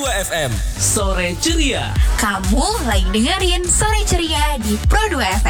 FM. Sore ceria. Kamu lagi dengerin Sore Ceria di Pro 2 FM.